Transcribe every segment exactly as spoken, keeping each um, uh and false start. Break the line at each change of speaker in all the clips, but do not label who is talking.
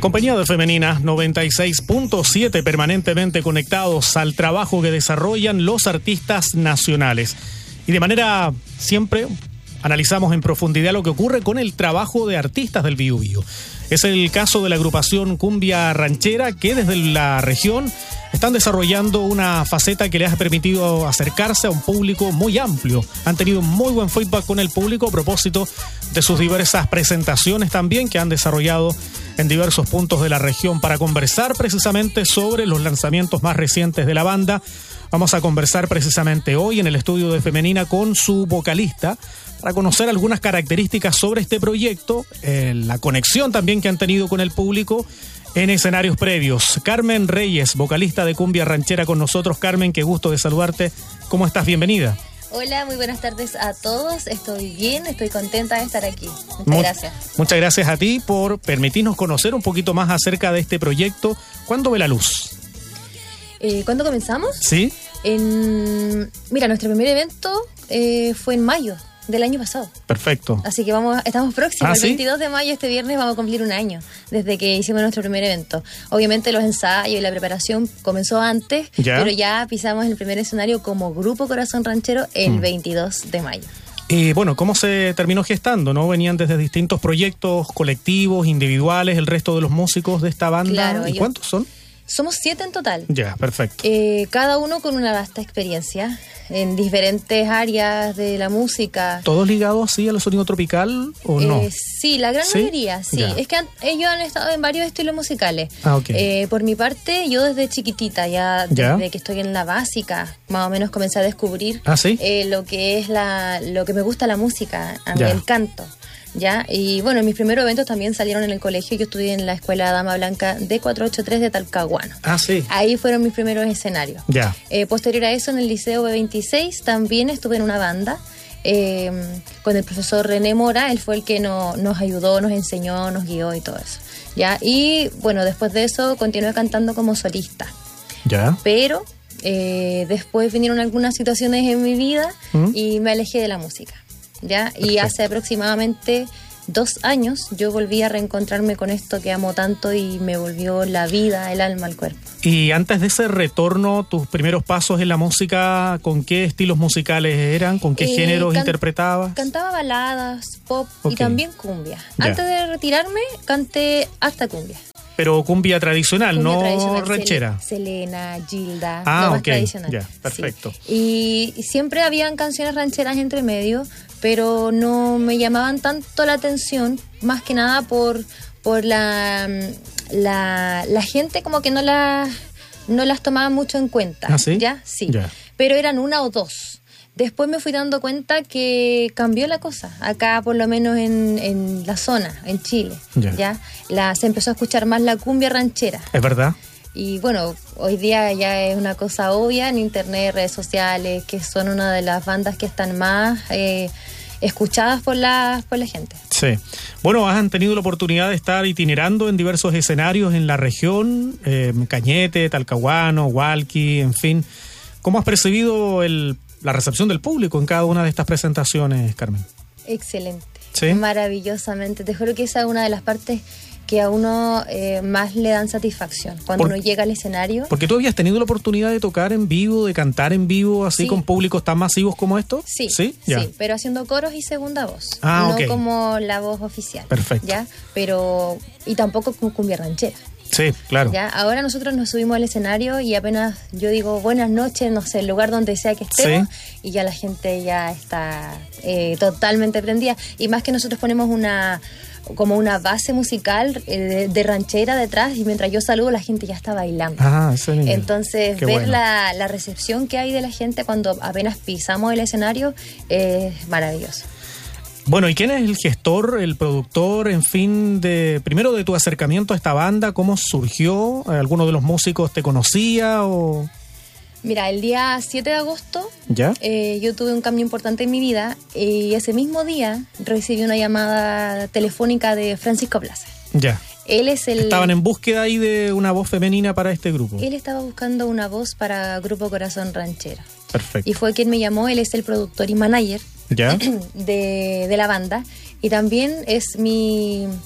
Compañía de Femenina noventa y seis punto siete, permanentemente conectados al trabajo que desarrollan los artistas nacionales. Y de manera siempre analizamos en profundidad lo que ocurre con el trabajo de artistas del Biobío. Es el caso de la agrupación Cumbia Ranchera, que desde la región están desarrollando una faceta que les ha permitido acercarse a un público muy amplio. Han tenido muy buen feedback con el público a propósito de sus diversas presentaciones también que han desarrollado en diversos puntos de la región. Para conversar precisamente sobre los lanzamientos más recientes de la banda, vamos a conversar precisamente hoy en el estudio de Femenina con su vocalista para conocer algunas características sobre este proyecto, eh, la conexión también que han tenido con el público en escenarios previos. Carmen Reyes, vocalista de Cumbia Ranchera, con nosotros. Carmen, qué gusto de saludarte. ¿Cómo estás? Bienvenida.
Hola, muy buenas tardes a todos. Estoy bien, estoy contenta de estar aquí. Muchas
Mu-
gracias.
Muchas gracias a ti por permitirnos conocer un poquito más acerca de este proyecto. ¿Cuándo ve la luz?
Eh, ¿Cuándo comenzamos?
¿Sí?
En... Mira, nuestro primer evento eh, fue en mayo del año pasado.
Perfecto.
Así que vamos, estamos próximos.
¿Ah,
el
sí?
veintidós de mayo, este viernes, vamos a cumplir un año desde que hicimos nuestro primer evento. Obviamente los ensayos y la preparación comenzó antes,
¿Ya?
pero ya pisamos el primer escenario como Grupo Corazón Ranchero el
Mm.
veintidós de mayo.
Y bueno, ¿cómo se terminó gestando, no? Venían desde distintos proyectos colectivos, individuales, el resto de los músicos de esta banda.
Claro,
¿Y
ellos-
cuántos son?
Somos siete en total.
Ya, perfecto.
Eh, cada uno con una vasta experiencia en diferentes áreas de la música.
¿Todos ligados así al sonido tropical o no?
Eh, sí, la gran
¿Sí?
mayoría, sí.
Ya.
Es que han- ellos han estado en varios estilos musicales.
Ah, ok.
Eh, por mi parte, yo desde chiquitita, ya
Ya.
desde que estoy en la básica, más o menos comencé a descubrir
¿Ah, sí?
eh, lo que es la, lo que me gusta la música, a mí
Ya.
el canto. ¿Ya? Y bueno, mis primeros eventos también salieron en el colegio. Yo estudié en la Escuela Dama Blanca D cuatrocientos ochenta y tres de Talcahuano.
Ah, sí.
Ahí fueron mis primeros escenarios.
Ya.
Eh, posterior a eso, en el Liceo B veintiséis también estuve en una banda eh, con el profesor René Mora. Él fue el que no, nos ayudó, nos enseñó, nos guió y todo eso. ¿Ya? Y bueno, después de eso continué cantando como solista.
Ya.
Pero eh, después vinieron algunas situaciones en mi vida
¿Mm?
y me alejé de la música. ¿Ya? Y
Perfecto.
hace aproximadamente dos años yo volví a reencontrarme con esto que amo tanto y me volvió la vida, el alma, el cuerpo.
Y antes de ese retorno, tus primeros pasos en la música, ¿con qué estilos musicales eran? ¿Con qué
Eh,
géneros
can-
interpretabas?
Cantaba baladas, pop
Ok.
y también cumbia.
Ya.
Antes de retirarme, canté hasta cumbia.
Pero cumbia tradicional,
Cumbia
no
tradicional,
ranchera.
Sel- Selena, Gilda,
Ah,
lo más
ok.
tradicional.
Ya,
sí.
perfecto.
Y siempre habían canciones rancheras entre medio, pero no me llamaban tanto la atención, más que nada por, por la, la, la gente como que no las, no las tomaba mucho en cuenta.
¿Ah, sí?
¿Ya? Sí.
Ya.
Pero eran una o dos. Después me fui dando cuenta que cambió la cosa, acá por lo menos en, en la zona, en Chile.
Ya.
¿Ya? La, se empezó a escuchar más la cumbia ranchera.
¿Es verdad?
Y bueno, hoy día ya es una cosa obvia en internet, redes sociales, que son una de las bandas que están más eh, escuchadas por la, por la gente.
Sí. Bueno, han tenido la oportunidad de estar itinerando en diversos escenarios en la región, eh, Cañete, Talcahuano, Hualqui, en fin. ¿Cómo has percibido el, la recepción del público en cada una de estas presentaciones, Carmen?
Excelente.
¿Sí?
Maravillosamente. Te juro que esa es una de las partes que a uno eh, más le dan satisfacción cuando
Por-
uno llega al escenario.
Porque tú habías tenido la oportunidad de tocar en vivo, de cantar en vivo, así
Sí.
con públicos tan masivos como estos.
Sí,
Sí,
sí,
ya.
pero haciendo coros y segunda voz,
Ah,
no
ok.
como la voz oficial.
Perfecto.
¿Ya? Pero, y tampoco con cumbia ranchera.
Sí, claro.
¿Ya? Ahora nosotros nos subimos al escenario y apenas yo digo buenas noches, no sé, el lugar donde sea que estemos, y ya la gente ya está eh, totalmente prendida. Y más que nosotros ponemos una como una base musical eh, de, de ranchera detrás, y mientras yo saludo la gente ya está bailando.
Ah, ese nivel.
Entonces,
Qué
ver
bueno.
la, la recepción que hay de la gente cuando apenas pisamos el escenario es maravilloso.
Bueno, ¿y quién es el gestor, el productor, en fin, de primero de tu acercamiento a esta banda? ¿Cómo surgió? ¿Alguno de los músicos te conocía o...?
Mira, el día siete de agosto
¿Ya?
eh, yo tuve un cambio importante en mi vida y ese mismo día recibí una llamada telefónica de Francisco Plaza.
Ya.
Él es el...
Estaban en búsqueda ahí de una voz femenina para este grupo.
Él estaba buscando una voz para Grupo Corazón Ranchera.
Perfecto.
Y fue quien me llamó. Él es el productor y manager
¿Ya?
de, de la banda. Y también es mi,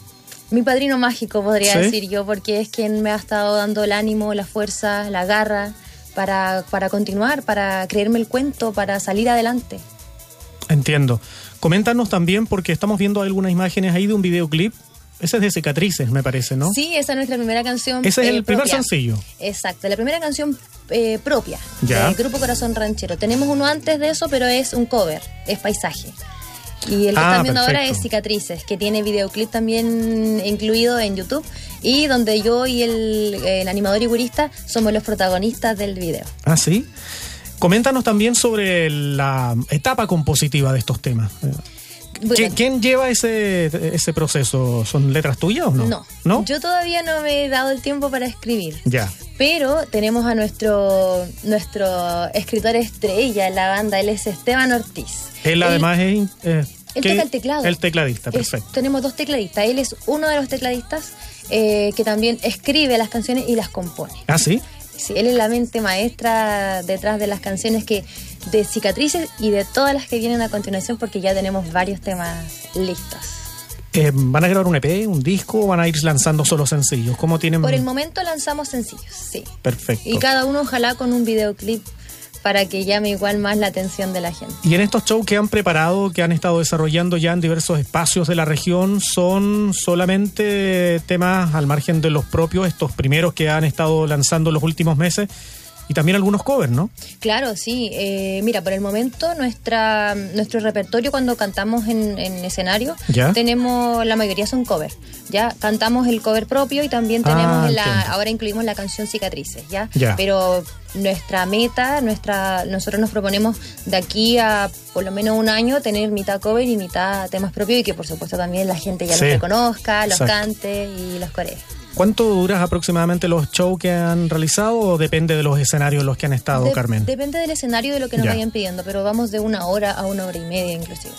mi padrino mágico, podría
¿Sí?
decir yo, porque es quien me ha estado dando el ánimo, la fuerza, la garra para, para continuar, para creerme el cuento, para salir adelante.
Entiendo. Coméntanos también, porque estamos viendo algunas imágenes ahí de un videoclip. Ese es de Cicatrices, me parece, ¿no?
Sí, esa es nuestra primera canción.
Ese es
eh,
el primer
propia.
sencillo.
Exacto, la primera canción eh, propia
Ya.
del Grupo Corazón Ranchero. Tenemos uno antes de eso, pero es un cover, es Paisaje. Y el que
Ah,
están viendo ahora
perfecto.
es Cicatrices, que tiene videoclip también incluido en YouTube, y donde yo y el, el animador y humorista somos los protagonistas del video.
Ah, sí. Coméntanos también sobre la etapa compositiva de estos temas.
Bueno,
¿Qui- ¿Quién lleva ese, ese proceso? ¿Son letras tuyas o no?
no,
¿No?
yo todavía no me he dado el tiempo para escribir.
Ya.
Pero tenemos a nuestro nuestro escritor estrella en la banda, él es Esteban Ortiz.
Él además es... eh,
Él
¿qué?
toca el teclado.
El tecladista,
Es-
perfecto.
tenemos dos tecladistas. Él es uno de los tecladistas eh, que también escribe las canciones y las compone.
Ah, sí.
Sí, él es la mente maestra detrás de las canciones que de Cicatrices y de todas las que vienen a continuación, porque ya tenemos varios temas listos.
Eh, ¿Van a grabar un E P, un disco o van a ir lanzando solo sencillos? ¿Cómo tienen...?
Por el momento lanzamos sencillos, sí.
Perfecto.
Y cada uno ojalá con un videoclip para que llame igual más la atención de la gente.
Y en estos shows que han preparado, que han estado desarrollando ya en diversos espacios de la región, ¿son solamente temas al margen de los propios, estos primeros que han estado lanzando en los últimos meses? Y también algunos covers, ¿no?
Claro, sí. Eh, mira, por el momento nuestra nuestro repertorio cuando cantamos en, en escenario,
¿Ya?
tenemos, la mayoría son covers. Ya cantamos el cover propio y también
Ah,
tenemos la,
entiendo.
ahora incluimos la canción Cicatrices, ¿ya?
Ya.
Pero nuestra meta, nuestra nosotros nos proponemos de aquí a por lo menos un año tener mitad cover y mitad temas propios, y que por supuesto también la gente ya
Sí.
los reconozca, los
Exacto.
cante y los coree.
¿Cuánto duras aproximadamente los shows que han realizado o depende de los escenarios en los que han estado,
De-
Carmen?
Depende del escenario, de lo que nos
Ya.
vayan pidiendo, pero vamos de una hora a una hora y media inclusive.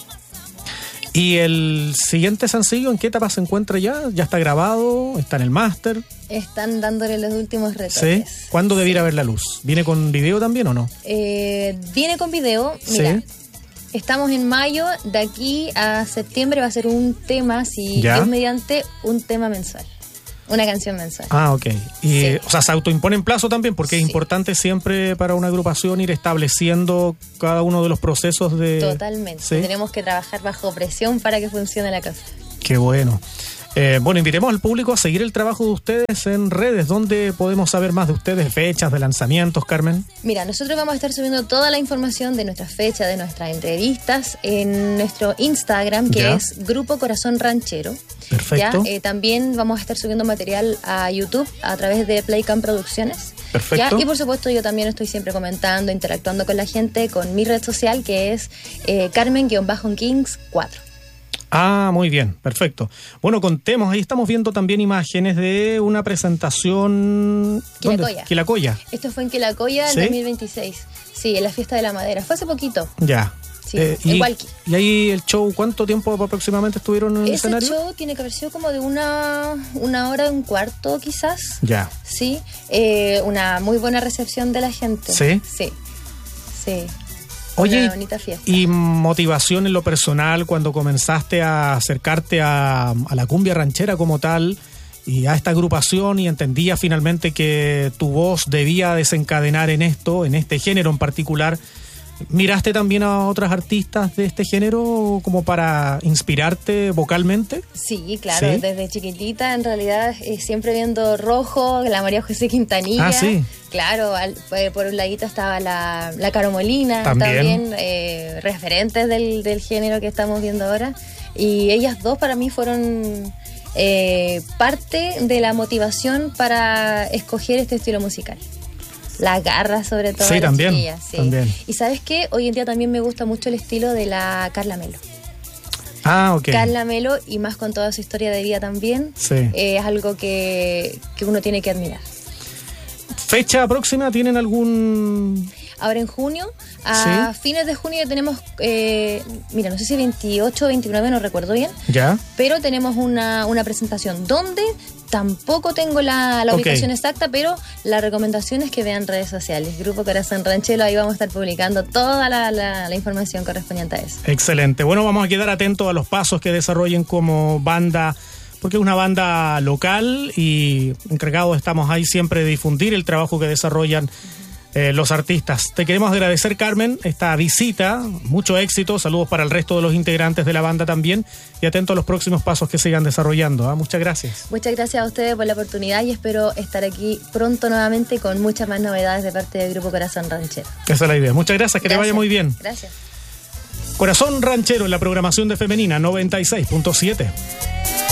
¿Y el siguiente sencillo en qué etapa se encuentra ya? ¿Ya está grabado? ¿Está en el máster?
Están dándole los últimos retoques.
¿Sí? ¿Cuándo debiera ver la luz? ¿Viene con video también o no?
Eh, viene con video. Mira,
Sí.
estamos en mayo. De aquí a septiembre va a ser un tema, si
Ya.
Dios mediante, un tema mensual. Una canción mensual.
Ah, ok. Y,
Sí.
o sea, se autoimponen plazo también, porque es
Sí.
importante siempre para una agrupación ir estableciendo cada uno de los procesos de...
Totalmente.
Sí.
Tenemos que trabajar bajo presión para que funcione la cosa.
Qué bueno. Eh, bueno, invitemos al público a seguir el trabajo de ustedes en redes. ¿Dónde podemos saber más de ustedes? Fechas de lanzamientos, Carmen.
Mira, nosotros vamos a estar subiendo toda la información de nuestras fechas, de nuestras entrevistas en nuestro Instagram, que
Ya.
es Grupo Corazón Ranchero.
Perfecto.
¿Ya? Eh, también vamos a estar subiendo material a YouTube a través de Playcam Producciones.
Perfecto.
¿Ya? Y por supuesto yo también estoy siempre comentando, interactuando con la gente, con mi red social, que es eh, Carmen-Kings cuatro.
Ah, muy bien, perfecto. Bueno, contemos, ahí estamos viendo también imágenes de una presentación... ¿Dónde?
Quilacoya.
Quilacoya.
Esto fue en Quilacoya en
¿Sí?
dos mil veintiséis. Sí, en la Fiesta de la Madera. Fue hace poquito.
Ya.
Sí,
y,
en Hualqui.
y ahí el show, ¿cuánto tiempo aproximadamente estuvieron en el
Ese
escenario?
show tiene que haber sido como de una, una hora, un cuarto quizás.
Ya.
Sí, eh, una muy buena recepción de la gente.
¿Sí?
Sí, sí.
Oye,
Una bonita fiesta.
y motivación en lo personal cuando comenzaste a acercarte a, a la cumbia ranchera como tal y a esta agrupación y entendías finalmente que tu voz debía desencadenar en esto, en este género en particular. ¿Miraste también a otras artistas de este género como para inspirarte vocalmente?
Sí, claro,
¿Sí?
desde chiquitita en realidad eh, siempre viendo Rojo, la María José Quintanilla.
Ah, sí.
Claro, al- eh, por un ladito estaba la, la Caro Molina,
También.
también, eh, referentes del, del género que estamos viendo ahora. Y ellas dos para mí fueron eh, parte de la motivación para escoger este estilo musical. La garra sobre todo.
Sí,
de las
también,
chiquillas, sí.
también.
Y ¿sabes qué? Hoy en día también me gusta mucho el estilo de la Carla Melo.
Ah, ok.
Carla Melo, y más con toda su historia de vida también,
Sí.
eh, es algo que, que uno tiene que admirar.
¿Fecha próxima? ¿Tienen algún...?
Ahora en junio, a
Sí.
fines de junio tenemos, eh, mira, no sé si veintiocho o veintinueve, no recuerdo bien,
¿Ya?
pero tenemos una, una presentación donde tampoco tengo la, la
Ok.
ubicación exacta, pero la recomendación es que vean redes sociales. Grupo Corazón Ranchero, ahí vamos a estar publicando toda la, la, la información correspondiente a eso.
Excelente. Bueno, vamos a quedar atentos a los pasos que desarrollen como banda porque es una banda local y encargados estamos ahí siempre de difundir el trabajo que desarrollan eh, los artistas. Te queremos agradecer, Carmen, esta visita, mucho éxito, saludos para el resto de los integrantes de la banda también y atento a los próximos pasos que sigan desarrollando. ¿eh? Muchas gracias.
Muchas gracias a ustedes por la oportunidad y espero estar aquí pronto nuevamente con muchas más novedades de parte del Grupo Corazón Ranchero.
Esa es la idea. Muchas gracias, que
Gracias.
te vaya muy bien.
Gracias.
Corazón Ranchero en la programación de Femenina noventa y seis punto siete.